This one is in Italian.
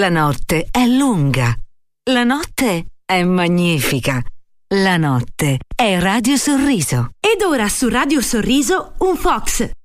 La notte è lunga. La notte è magnifica. La notte è Radio Sorriso. Ed ora su Radio Sorriso un Fox